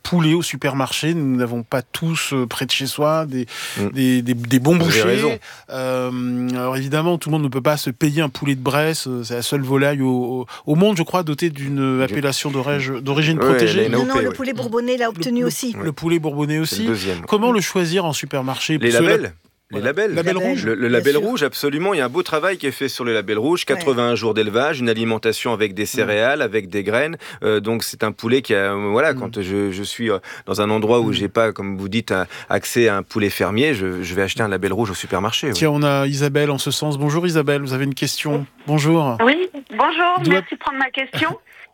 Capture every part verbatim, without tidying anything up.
poulet au supermarché. Nous n'avons pas tous euh, près de chez soi des, mmh. des, des, des bons bouchers. Euh, alors évidemment, tout le monde ne peut pas se payer un poulet de Bresse. C'est la seule volaille au, au, au monde, je crois, dotée d'une appellation d'origine, d'origine ouais, protégée. Non, non, le poulet bourbonnais l'a obtenu le, aussi. Le, le poulet bourbonnais aussi. Le Comment le choisir en supermarché? Les labels. Les Voilà. labels. Label label. rouge. Le, le label rouge, absolument. Il y a un beau travail qui est fait sur le label rouge. quatre-vingts ouais. jours d'élevage, une alimentation avec des céréales, mmh. avec des graines. Euh, donc c'est un poulet qui a, voilà, mmh. quand je, je suis dans un endroit où mmh. j'ai pas, comme vous dites, un, accès à un poulet fermier, je, je vais acheter un label rouge au supermarché. Tiens, ouais. on a Isabelle en ce sens. Bonjour Isabelle, vous avez une question? Bonjour. Oui, bonjour. Doit... Merci de prendre ma question.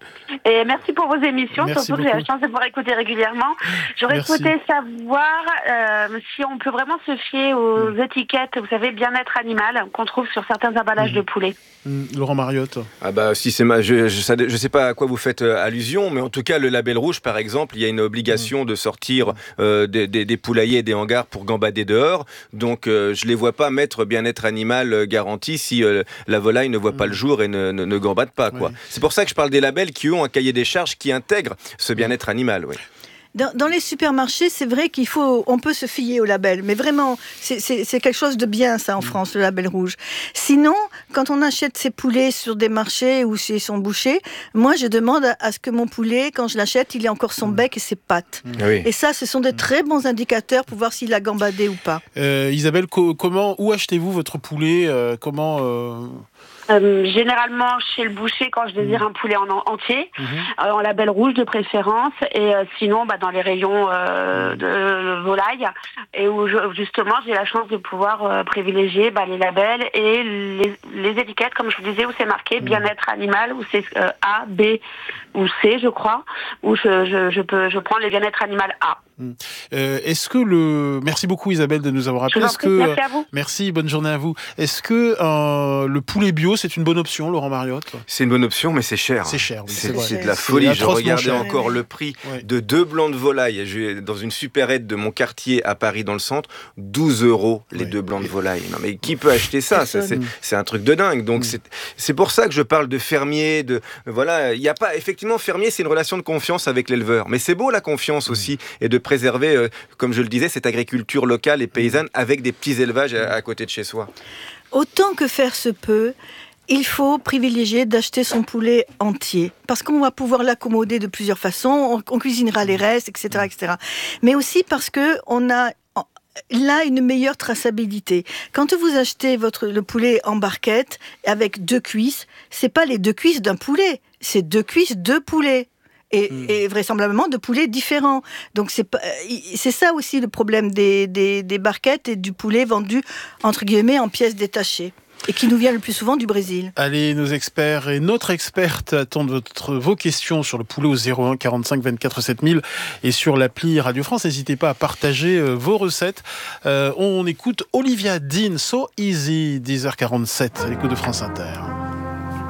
Et merci pour vos émissions, merci surtout beaucoup. que j'ai la chance de pouvoir écouter régulièrement. J'aurais merci. souhaité savoir euh, si on peut vraiment se fier aux mmh. étiquettes, vous savez, bien-être animal, qu'on trouve sur certains emballages mmh. de poulet. Mmh. Laurent Mariotte. Ah bah si c'est ma, je, je, je sais pas à quoi vous faites euh, allusion, mais en tout cas le label rouge par exemple, il y a une obligation mmh. de sortir euh, des, des, des poulaillers et des hangars pour gambader dehors. Donc euh, je les vois pas mettre bien-être animal euh, garanti si euh, la volaille ne voit mmh. pas le jour et ne, ne, ne gambade pas quoi. Ouais. C'est pour ça que je parle des labels qui ont un cahier des charges qui intègre ce bien-être animal. Oui. Dans, dans les supermarchés, c'est vrai qu'il faut, on peut se fier au label, mais vraiment, c'est, c'est, c'est quelque chose de bien, ça, en France, le label rouge. Sinon, quand on achète ses poulets sur des marchés ou chez son boucher, moi, je demande à, à ce que mon poulet, quand je l'achète, il ait encore son bec et ses pattes. Oui. Et ça, ce sont de très bons indicateurs pour voir s'il a gambadé ou pas. Euh, Isabelle, co- comment, où achetez-vous votre poulet euh, Comment euh... Euh, généralement chez le boucher quand je désire mmh. un poulet en, en entier, mmh. euh, en label rouge de préférence, et euh, sinon bah, dans les rayons euh, de, de volaille, et où je, justement j'ai la chance de pouvoir euh, privilégier bah, les labels et les, les étiquettes, comme je vous disais, où c'est marqué mmh. bien-être animal, où c'est euh, A, B ou C, je crois, où je, je, je, peux, je prends les bien-être animal A. Mmh. Euh, est-ce que le... Merci beaucoup Isabelle de nous avoir appelé. Est-ce que... Merci à vous. Merci, bonne journée à vous. Est-ce que euh, le poulet bio, c'est une bonne option, Laurent Mariotte? C'est une bonne option, mais c'est cher. C'est cher, oui, c'est, c'est, vrai. c'est de la folie. Je regardais cher. encore le prix ouais. de deux blancs de volaille. Je vais dans une supérette de mon quartier à Paris, dans le centre, douze euros les ouais. deux blancs de volaille. Non, mais qui peut acheter ça, ça c'est, c'est un truc de dingue. Donc mmh. c'est, c'est pour ça que je parle de fermier. De voilà, il y a pas effectivement fermier, c'est une relation de confiance avec l'éleveur. Mais c'est beau la confiance mmh. aussi et de préserver. Euh, comme je le disais, cette agriculture locale et paysanne avec des petits élevages à, à côté de chez soi. Autant que faire se peut, il faut privilégier d'acheter son poulet entier, parce qu'on va pouvoir l'accommoder de plusieurs façons, on, on cuisinera les restes, et cetera, et cetera. Mais aussi parce qu'on a là une meilleure traçabilité. Quand vous achetez votre, le poulet en barquette avec deux cuisses, c'est pas les deux cuisses d'un poulet, c'est deux cuisses de poulet. Et, mmh. et vraisemblablement de poulets différents. Donc c'est, pas, c'est ça aussi le problème des, des, des barquettes et du poulet vendu entre guillemets en pièces détachées. Et qui nous vient le plus souvent du Brésil. Allez, nos experts et notre experte attendent votre, vos questions sur le poulet au zéro un quarante-cinq vingt-quatre sept mille et sur l'appli Radio France. N'hésitez pas à partager euh, vos recettes. Euh, on écoute Olivia Dean, So Easy, dix heures quarante-sept, à l'écoute de France Inter.